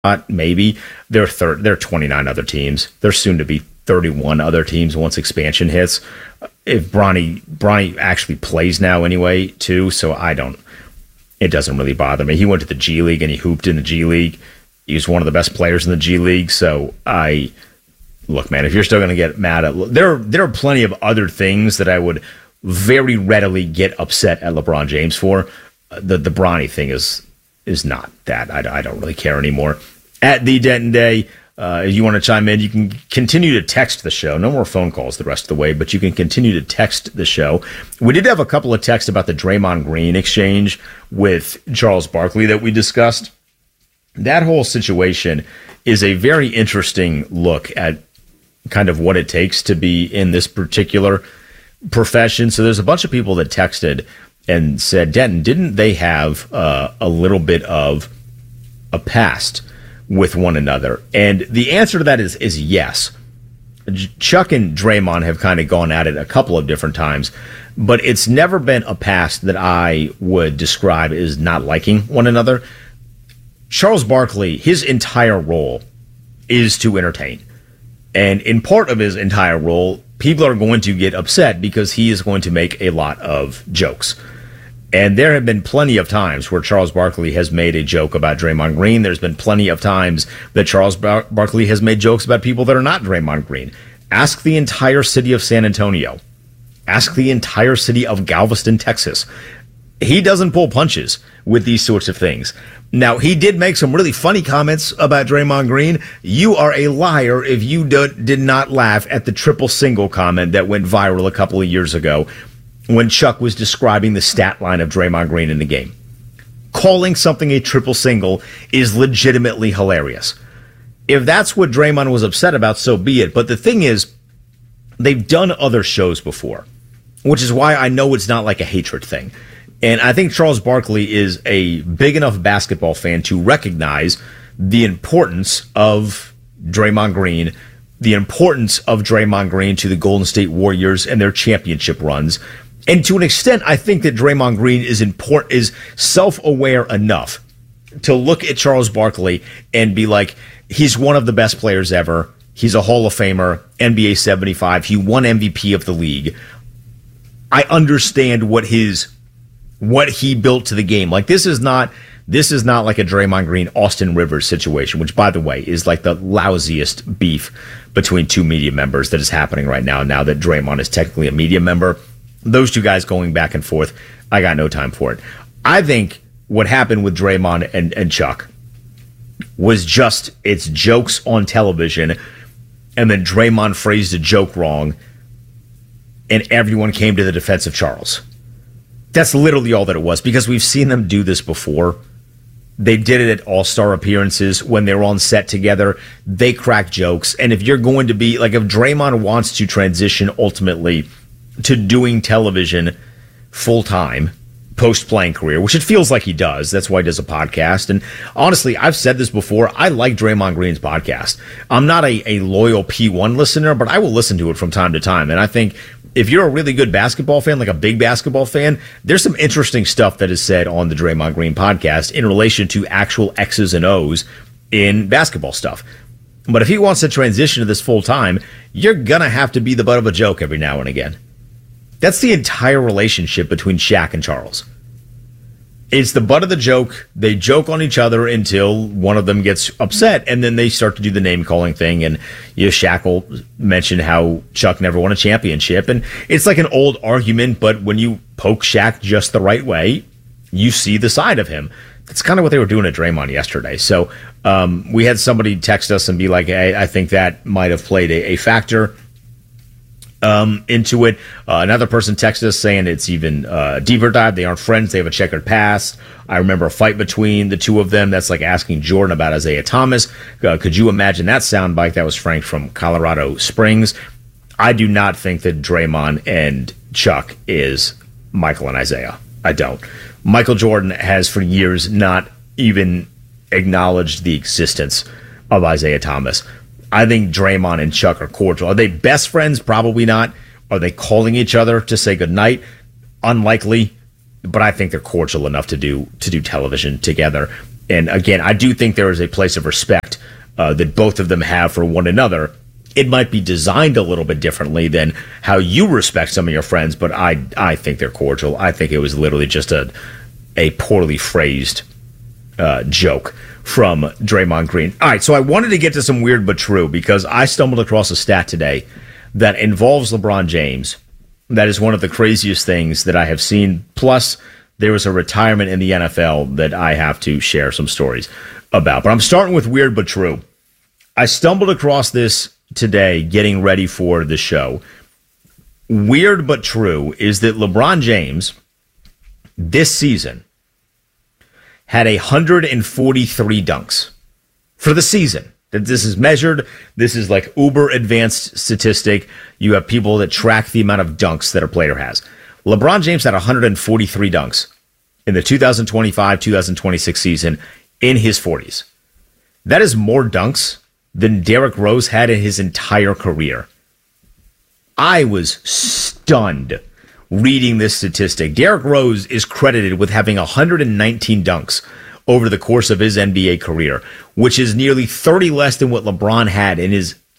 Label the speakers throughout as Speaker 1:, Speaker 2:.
Speaker 1: maybe. There are 29 other teams. There's soon to be 31 other teams once expansion hits. If Bronny actually plays now anyway, too, so it doesn't really bother me. He went to the G League and he hooped in the G League. He was one of the best players in the G League, so look, man, if you're still going to get mad at... There are plenty of other things that I would very readily get upset at LeBron James for. The Bronny thing is not that. I don't really care anymore. At the Denton Day, if you want to chime in, you can continue to text the show. No more phone calls the rest of the way, but you can continue to text the show. We did have a couple of texts about the Draymond Green exchange with Charles Barkley that we discussed. That whole situation is a very interesting look at kind of what it takes to be in this particular profession. So there's a bunch of people that texted and said, Denton, didn't they have a little bit of a past with one another? And the answer to that is yes. Chuck and Draymond have kind of gone at it a couple of different times, but it's never been a past that I would describe as not liking one another. Charles Barkley, his entire role is to entertain. And in part of his entire role, people are going to get upset because he is going to make a lot of jokes. And there have been plenty of times where Charles Barkley has made a joke about Draymond Green. There's been plenty of times that Charles Barkley has made jokes about people that are not Draymond Green. Ask the entire city of San Antonio. Ask the entire city of Galveston, Texas. He doesn't pull punches with these sorts of things. Now, he did make some really funny comments about Draymond Green. You are a liar if you did not laugh at the triple single comment that went viral a couple of years ago when Chuck was describing the stat line of Draymond Green in the game. Calling something a triple single is legitimately hilarious. If that's what Draymond was upset about, so be it. But the thing is, they've done other shows before, which is why I know it's not like a hatred thing. And I think Charles Barkley is a big enough basketball fan to recognize the importance of Draymond Green, the importance of Draymond Green to the Golden State Warriors and their championship runs. And to an extent, I think that Draymond Green is self-aware enough to look at Charles Barkley and be like, he's one of the best players ever. He's a Hall of Famer, NBA 75. He won MVP of the league. I understand what he built to the game. Like, this is not like a Draymond Green, Austin Rivers situation, which, by the way, is like the lousiest beef between two media members that is happening right now that Draymond is technically a media member. Those two guys going back and forth, I got no time for it. I think what happened with Draymond and Chuck was just it's jokes on television, and then Draymond phrased a joke wrong, and everyone came to the defense of Charles. That's literally all that it was, because we've seen them do this before. They did it at All-Star appearances when they were on set together. They crack jokes. And if you're going to be, like, if Draymond wants to transition ultimately to doing television full-time, post-playing career, which it feels like he does. That's why he does a podcast. And honestly, I've said this before, I like Draymond Green's podcast. I'm not a loyal P1 listener, but I will listen to it from time to time. And I think if you're a really good basketball fan, like a big basketball fan, there's some interesting stuff that is said on the Draymond Green podcast in relation to actual X's and O's in basketball stuff. But if he wants to transition to this full time, you're going to have to be the butt of a joke every now and again. That's the entire relationship between Shaq and Charles. It's the butt of the joke. They joke on each other until one of them gets upset, and then they start to do the name-calling thing, and Shaq will mention how Chuck never won a championship, and it's like an old argument, but when you poke Shaq just the right way, you see the side of him. That's kind of what they were doing at Draymond yesterday. So we had somebody text us and be like, hey, I think that might have played a factor into it. Another person texted us saying it's even deeper dive. They aren't friends. They have a checkered past. I remember a fight between the two of them. That's like asking Jordan about Isaiah Thomas. Could you imagine that soundbite? That was Frank from Colorado Springs. I do not think that Draymond and Chuck is Michael and Isaiah. I don't. Michael Jordan has for years not even acknowledged the existence of Isaiah Thomas. I think Draymond and Chuck are cordial. Are they best friends? Probably not. Are they calling each other to say goodnight? Unlikely. But I think they're cordial enough to do television together. And again, I do think there is a place of respect that both of them have for one another. It might be designed a little bit differently than how you respect some of your friends, but I think they're cordial. I think it was literally just a poorly phrased joke from Draymond Green. All right, so I wanted to get to some weird but true because I stumbled across a stat today that involves LeBron James. That is one of the craziest things that I have seen. Plus, there was a retirement in the NFL that I have to share some stories about. But I'm starting with weird but true. I stumbled across this today getting ready for the show. Weird but true is that LeBron James this season had 143 dunks for the season. This is measured. This is like uber advanced statistic. You have people that track the amount of dunks that a player has. LeBron James had 143 dunks in the 2025-2026 season in his 40s. That is more dunks than Derrick Rose had in his entire career. I was stunned reading this statistic. Derrick Rose is credited with having 119 dunks over the course of his NBA career, which is nearly 30 less than what LeBron had in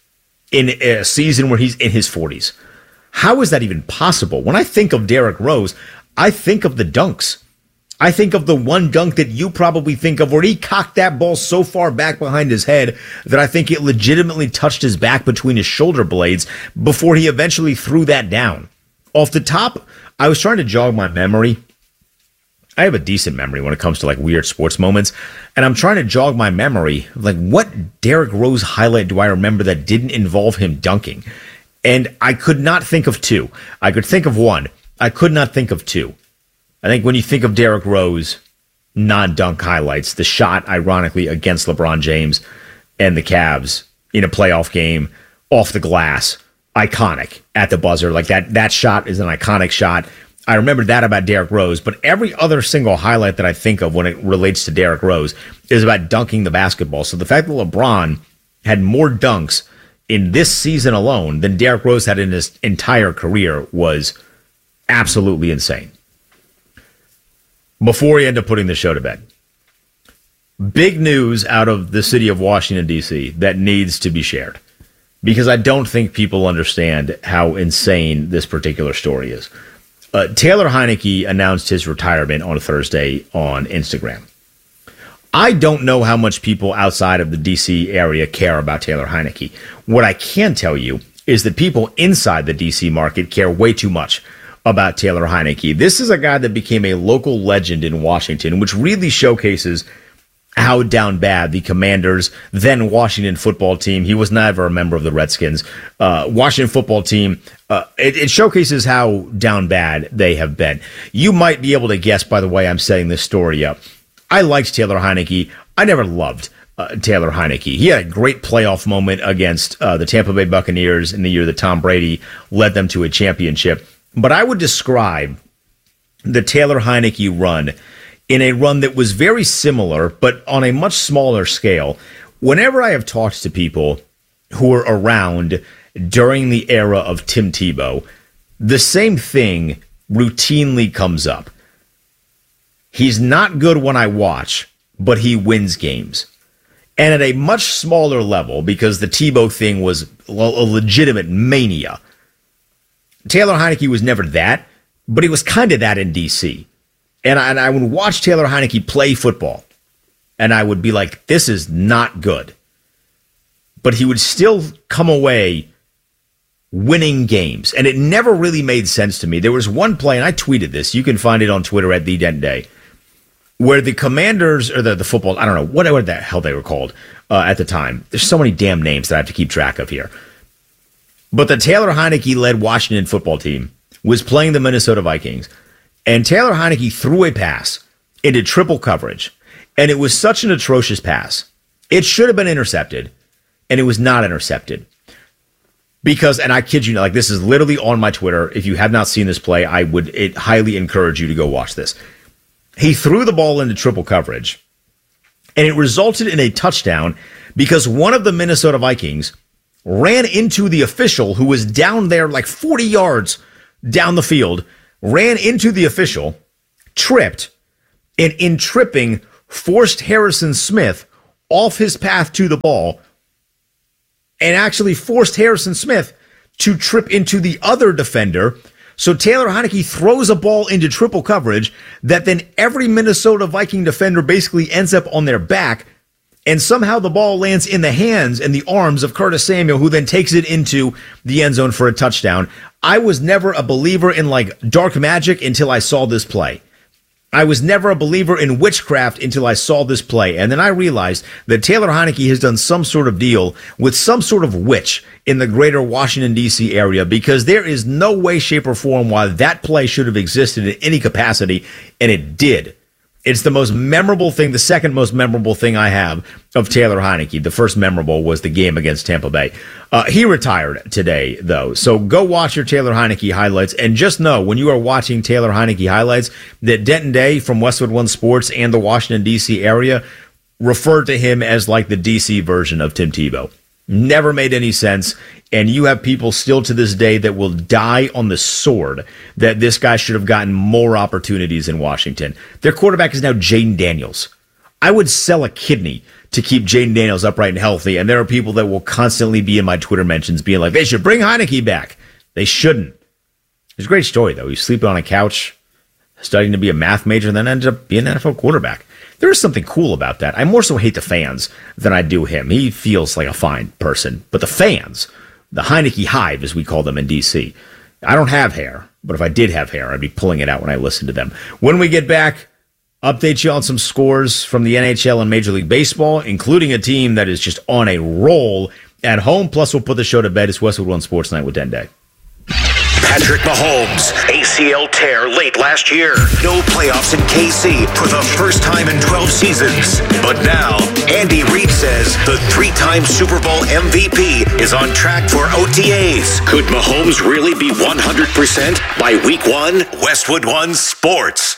Speaker 1: a season where he's in his 40s. How is that even possible? When I think of Derrick Rose, I think of the dunks. I think of the one dunk that you probably think of where he cocked that ball so far back behind his head that I think it legitimately touched his back between his shoulder blades before he eventually threw that down. Off the top, I was trying to jog my memory. I have a decent memory when it comes to like weird sports moments, and I'm trying to jog my memory. Like, what Derrick Rose highlight do I remember that didn't involve him dunking? And I could not think of two. I could think of one. I could not think of two. I think when you think of Derrick Rose non-dunk highlights, the shot, ironically, against LeBron James and the Cavs in a playoff game off the glass, iconic at the buzzer. Like that shot is an iconic shot. I remember that about Derrick Rose, but every other single highlight that I think of when it relates to Derrick Rose is about dunking the basketball. So the fact that LeBron had more dunks in this season alone than Derrick Rose had in his entire career was absolutely insane. Before we end up putting the show to bed, big news out of the city of Washington, D.C. that needs to be shared because I don't think people understand how insane this particular story is. Taylor Heinicke announced his retirement on Thursday on Instagram. I don't know how much people outside of the D.C. area care about Taylor Heinicke. What I can tell you is that people inside the D.C. market care way too much about Taylor Heinicke. This is a guy that became a local legend in Washington, which really showcases how down bad the Commanders, then Washington football team, he was never a member of the Redskins, Washington football team, it showcases how down bad they have been. You might be able to guess by the way I'm setting this story up. I liked Taylor Heinicke. I never loved Taylor Heinicke. He had a great playoff moment against the Tampa Bay Buccaneers in the year that Tom Brady led them to a championship. But I would describe the Taylor Heinicke run in a run that was very similar, but on a much smaller scale. Whenever I have talked to people who were around during the era of Tim Tebow, the same thing routinely comes up. He's not good when I watch, but he wins games. And at a much smaller level, because the Tebow thing was a legitimate mania, Taylor Heinicke was never that, but he was kind of that in D.C. And I would watch Taylor Heinicke play football, and I would be like, this is not good. But he would still come away winning games, and it never really made sense to me. There was one play, and I tweeted this. You can find it on Twitter at @TheDentDay, where the Commanders, or the football, I don't know, what the hell they were called at the time. There's so many damn names that I have to keep track of here. But the Taylor Heinicke-led Washington football team was playing the Minnesota Vikings, and Taylor Heinicke threw a pass into triple coverage, and it was such an atrocious pass. It should have been intercepted, and it was not intercepted. Because, and I kid you not, like this is literally on my Twitter. If you have not seen this play, I would highly encourage you to go watch this. He threw the ball into triple coverage, and it resulted in a touchdown because one of the Minnesota Vikings ran into the official who was down there like 40 yards down the field, ran into the official, tripped, and in tripping, forced Harrison Smith off his path to the ball and actually forced Harrison Smith to trip into the other defender. So Taylor Heinicke throws a ball into triple coverage that then every Minnesota Viking defender basically ends up on their back. And somehow the ball lands in the hands and the arms of Curtis Samuel, who then takes it into the end zone for a touchdown. I was never a believer in like dark magic until I saw this play. I was never a believer in witchcraft until I saw this play. And then I realized that Taylor Heinicke has done some sort of deal with some sort of witch in the greater Washington, D.C. area, because there is no way, shape, or form why that play should have existed in any capacity, and it did. It's the most memorable thing, the second most memorable thing I have of Taylor Heinicke. The first memorable was the game against Tampa Bay. He retired today, though. So go watch your Taylor Heinicke highlights. And just know, when you are watching Taylor Heinicke highlights, that Denton Day from Westwood One Sports and the Washington, D.C. area referred to him as like the D.C. version of Tim Tebow. Never made any sense. And you have people still to this day that will die on the sword that this guy should have gotten more opportunities in Washington. Their quarterback is now Jaden Daniels. I would sell a kidney to keep Jaden Daniels upright and healthy. And there are people that will constantly be in my Twitter mentions being like, they should bring Heinicke back. They shouldn't. It's a great story, though. He's sleeping on a couch, studying to be a math major, and then ended up being an NFL quarterback. There is something cool about that. I more so hate the fans than I do him. He feels like a fine person. But the fans, the Heinicke Hive, as we call them in D.C., I don't have hair, but if I did have hair, I'd be pulling it out when I listen to them. When we get back, update you on some scores from the NHL and Major League Baseball, including a team that is just on a roll at home. Plus, we'll put the show to bed. It's Westwood One Sports Night with Den Day.
Speaker 2: Patrick Mahomes, ACL tear late last year. No playoffs in KC for the first time in 12 seasons. But now, Andy Reid says the three-time Super Bowl MVP is on track for OTAs. Could Mahomes really be 100% by week one? Westwood One Sports.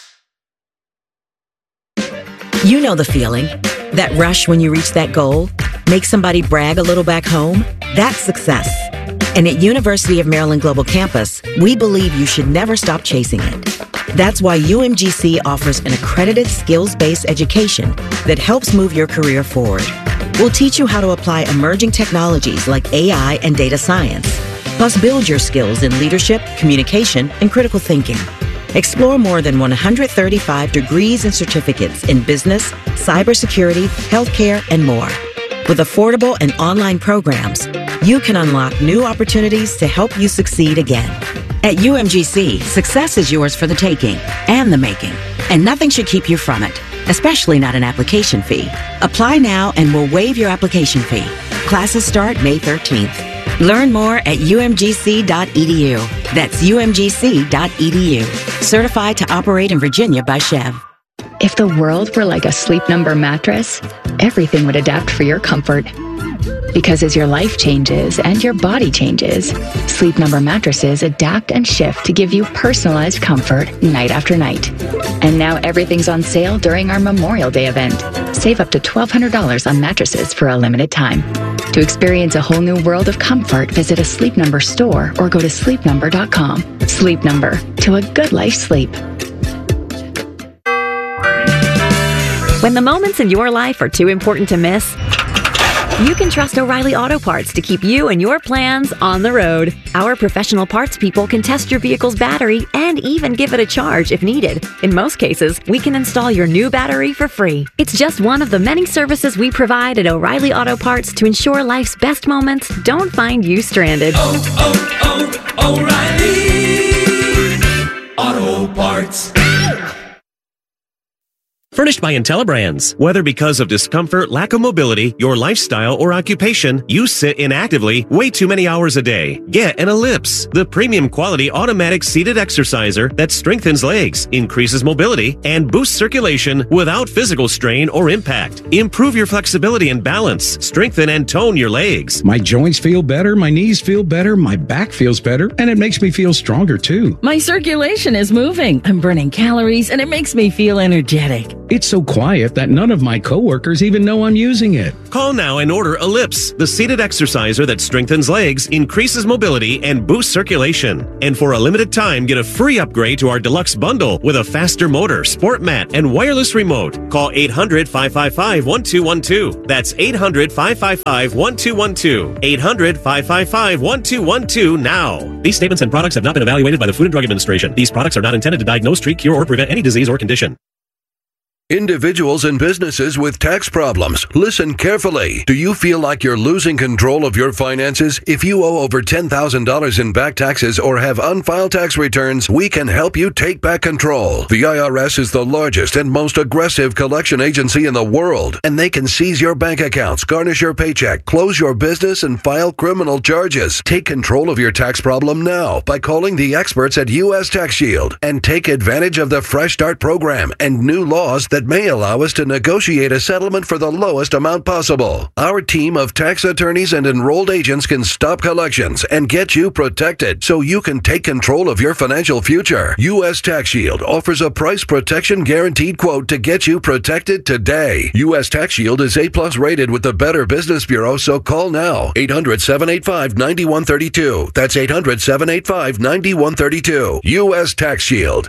Speaker 3: You know the feeling. That rush when you reach that goal. Make somebody brag a little back home. That's success. And at University of Maryland Global Campus, we believe you should never stop chasing it. That's why UMGC offers an accredited skills-based education that helps move your career forward. We'll teach you how to apply emerging technologies like AI and data science, plus build your skills in leadership, communication, and critical thinking. Explore more than 135 degrees and certificates in business, cybersecurity, healthcare, and more. With affordable and online programs, you can unlock new opportunities to help you succeed again. At UMGC, success is yours for the taking and the making, and nothing should keep you from it, especially not an application fee. Apply now and we'll waive your application fee. Classes start May 13th. Learn more at umgc.edu. That's umgc.edu. Certified to operate in Virginia by Chev.
Speaker 4: If the world were like a Sleep Number mattress, everything would adapt for your comfort. Because as your life changes and your body changes, Sleep Number mattresses adapt and shift to give you personalized comfort night after night. And now everything's on sale during our Memorial Day event. Save up to $1,200 on mattresses for a limited time. To experience a whole new world of comfort, visit a Sleep Number store or go to sleepnumber.com. Sleep Number, to a good life sleep.
Speaker 5: When the moments in your life are too important to miss, you can trust O'Reilly Auto Parts to keep you and your plans on the road. Our professional parts people can test your vehicle's battery and even give it a charge if needed. In most cases, we can install your new battery for free. It's just one of the many services we provide at O'Reilly Auto Parts to ensure life's best moments don't find you stranded.
Speaker 6: O'Reilly Auto Parts. Furnished by IntelliBrands. Whether because of discomfort, lack of mobility, your lifestyle, or occupation, you sit inactively way too many hours a day. Get an Ellipse, the premium quality automatic seated exerciser that strengthens legs, increases mobility, and boosts circulation without physical strain or impact. Improve your flexibility and balance. Strengthen and tone your legs.
Speaker 7: My joints feel better, my knees feel better, my back feels better, and it makes me feel stronger too.
Speaker 8: My circulation is moving. I'm burning calories, and it makes me feel energetic.
Speaker 7: It's so quiet that none of my coworkers even know I'm using it.
Speaker 6: Call now and order Ellipse, the seated exerciser that strengthens legs, increases mobility, and boosts circulation. And for a limited time, get a free upgrade to our deluxe bundle with a faster motor, sport mat, and wireless remote. Call 800-555-1212. That's 800-555-1212. 800-555-1212 now. These statements and products have not been evaluated by the Food and Drug Administration. These products are not intended to diagnose, treat, cure, or prevent any disease or condition.
Speaker 8: Individuals and businesses with tax problems, listen carefully. Do you feel like you're losing control of your finances? If you owe over $10,000 in back taxes or have unfiled tax returns, we can help you take back control. The IRS is the largest and most aggressive collection agency in the world, and they can seize your bank accounts, garnish your paycheck, close your business, and file criminal charges. Take control of your tax problem now by calling the experts at U.S. Tax Shield and take advantage of the Fresh Start program and new laws that may allow us to negotiate a settlement for the lowest amount possible. Our team of tax attorneys and enrolled agents can stop collections and get you protected so you can take control of your financial future. U.S. Tax Shield offers a price protection guaranteed quote to get you protected today. U.S. Tax Shield is A+ rated with the Better Business Bureau, so call now. 800-785-9132. That's 800-785-9132. U.S. Tax Shield.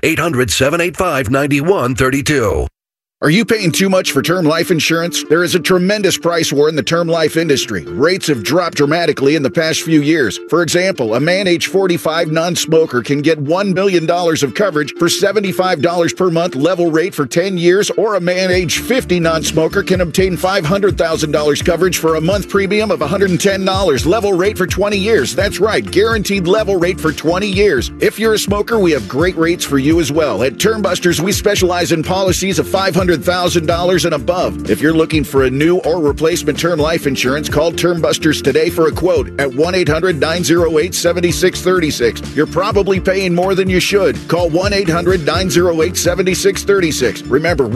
Speaker 8: 800-785-9132.
Speaker 9: Are you paying too much for term life insurance? There is a tremendous price war in the term life industry. Rates have dropped dramatically in the past few years. For example, a man age 45 non-smoker can get $1 million of coverage for $75 per month level rate for 10 years, or a man age 50 non-smoker can obtain $500,000 coverage for a month premium of $110 level rate for 20 years. That's right, guaranteed level rate for 20 years. If you're a smoker, we have great rates for you as well. At Term Busters, we specialize in policies of $500,000 and above. If you're looking for a new or replacement term life insurance, call Term Busters today for a quote at 1-800-908-7636. You're probably paying more than you should. Call 1-800-908-7636. Remember,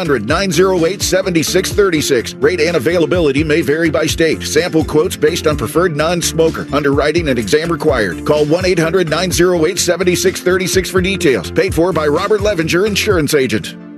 Speaker 9: 1-800-908-7636. Rate and availability may vary by state. Sample quotes based on preferred non-smoker. Underwriting and exam required. Call 1-800-908-7636 for details. Paid for by Robert Levinger, Insurance Agent.